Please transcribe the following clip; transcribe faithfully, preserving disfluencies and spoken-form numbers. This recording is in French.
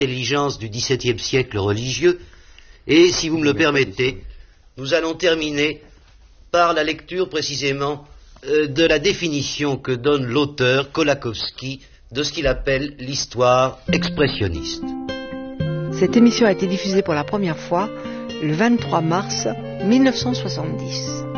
Intelligence du dix-septième siècle religieux, et si vous me le permettez, nous allons terminer par la lecture précisément euh, de la définition que donne l'auteur Kolakowski de ce qu'il appelle l'histoire expressionniste. Cette émission a été diffusée pour la première fois le vingt-trois mars mille neuf cent soixante-dix.